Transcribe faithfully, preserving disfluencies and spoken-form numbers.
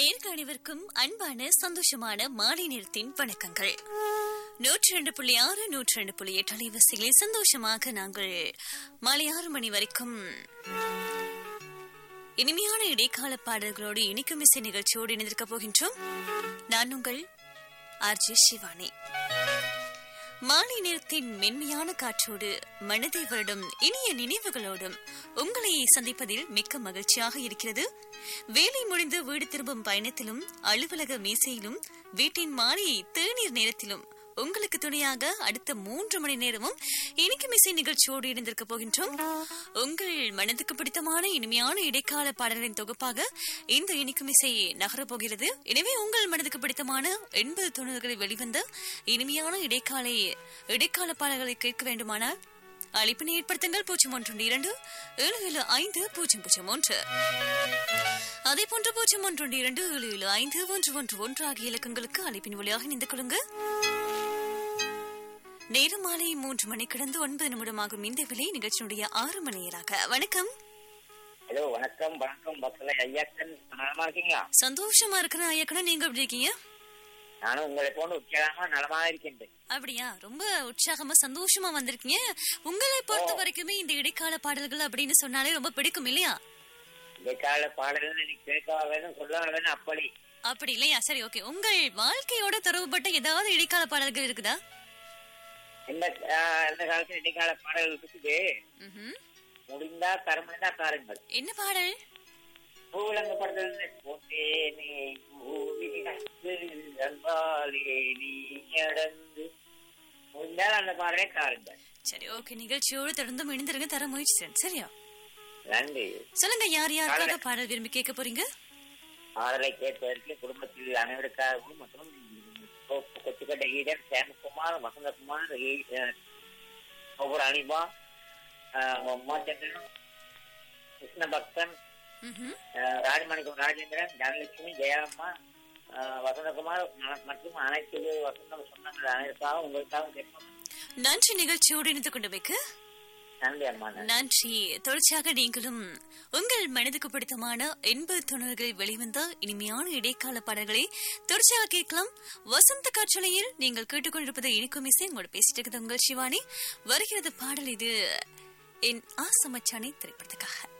நேர்க அனைவருக்கும் அன்பான சந்தோஷமான மாலை நேரத்தின் வணக்கங்கள். நூற்றி ரெண்டு புள்ளி ஆறு நூற்றி ரெண்டு புள்ளி எட்டு அலைவரிசைகளில் சந்தோஷமாக நாங்கள் மாலை ஆறு மணி வரைக்கும் இனிமையான இடைக்கால பாடல்களோடு இனிக்கும் இசை நிகழ்ச்சியோடு இணைந்திருக்க போகின்றோம். நான் உங்கள் ஆர்ஜே சிவானி. மாலை நேரத்தின் மென்மையான காற்றோடு மனதை வருடும் இனிய நினைவுகளோடும் உங்களை சந்திப்பதில் மிக்க மகிழ்ச்சியாக இருக்கிறது. வேலை முடிந்து வீடு திரும்பும் பயணத்திலும் அலுவலக மீசையிலும் வீட்டின் மாலை தேநீர் நேரத்திலும் உங்களுக்கு துணையாக அடுத்த மூன்று மணி நேரமும் இனிக்கும் இசை நிகழ்ச்சியோடு இணைந்திருக்க போகின்றோம். உங்கள் மனதுக்கு பிடித்தமான இனிமையான இடைக்கால பாடல்களின் தொகுப்பாக இந்த இனிக்கும் இசை நகரப் போகிறது. எனவே உங்கள் மனதுக்கு பிடித்தமான எண்பது தொண்ணூறுகளில் வெளிவந்த இனிமையான இடைக்கால இடைக்கால பாடல்களை கேட்க வேண்டுமானால் அழைப்பினை ஏற்படுத்துங்கள். பூஜ்ஜியம் ஒன்று இரண்டு ஏழு ஏழு ஐந்து பூஜ்ஜியம் பூஜ்ஜியம் ஒன்று. அதே போன்ற பூஜ்ஜியம் ஒன்று இரண்டு ஏழு ஏழு ஐந்து ஒன்று ஒன்று ஒன்று ஆகிய இலக்கங்களுக்கு அழைப்பின் வழியாக இணைந்து கொள்ளுங்க. நேரம் மாலை மூன்று மணி கடந்து ஒன்பது நிமிடமாகும் இந்த விலை நிகழ்ச்சியுடைய ஆறு மணி நேராக. வணக்கம். ஹலோ, வணக்கம் வணக்கம் பக்கத்துல ஐயாக்கன் நலமா இருக்கீங்களா? சந்தோஷமா இருக்கிற ஐயாக்கனா, நீங்க எப்படி இருக்கீங்க? நானும் உங்களை போன உற்சாகமா நலமா இருக்கின்றேன். அப்படியா? ரொம்ப உற்சாகமா சந்தோஷமா வந்திருக்கீங்க. உங்களை பொறுத்த வரைக்குமே இந்த இடைக்கால பாடல்கள் அப்படின்னு சொன்னாலே ரொம்ப பிடிக்கும் இல்லையா? இடைக்கால பாடல்கள் நீ கேட்க வேணும், சொல்ல வேணும், அப்படி அப்படி இல்லையா? சரி, ஓகே. உங்கள் வாழ்க்கையோட தொடர்புபட்ட ஏதாவது இடைக்கால பாடல்கள் இருக்குதா? இந்த இந்த காலத்துல இடைக்கால பாடல்கள் இருக்குது. முடிந்தா தரமுடிந்தா தாருங்கள். என்ன பாடல்? பூவிலங்க படத்துல போட்டேனே நீ அடந்து முடிந்தால் அந்த பாடலை தாருங்கள். சரி, ஓகே. நிகழ்ச்சியோடு தொடர்ந்து இணைந்திருங்க, தர முயற்சி செய்றேன். சரியா? நன்றி. சொல்லுங்க, யார் யாருக்காக பாடல் விரும்பி கேட்க போறீங்க? பாடலை கேட்பதற்கு குடும்பத்தில் அனைவருக்காகவும் மற்றும் கொச்சுக்கட்ட ஈடன், சேமகுமார், வசந்தகுமார், ஒவ்வொரு அனிபா, உமாச்சந்திரன், கிருஷ்ண பக்தன், ராஜமணிக்கம், ராஜேந்திரன், தனலட்சுமி, ஜெயம்மா, வசந்தகுமார் மற்றும் அனைத்து வசந்த சொந்தங்கள் அனைவருக்காக உங்களுக்காக கேட்போம். நன்றி. நிகழ்ச்சியோடு இணைந்து கொண்டு வைக்க நன்றி. தொடர்ச்சியாக நீங்களும் உங்கள் மனதுக்கு பிடித்தமான எண்பது தொண்ணூறுகளில் வெளிவந்த இனிமையான இடைக்கால பாடல்களை தொடர்ச்சியாக கேட்கலாம். வசந்த காற்றலையில் நீங்கள் கேட்டுக்கொண்டிருப்பது இனிக்கும் இசை. உங்களோட பேசிட்டு இருக்கிறது உங்கள் சிவானி. வருகிறது பாடல் இது என் ஆசமச்சானி திரைப்படத்துக்காக.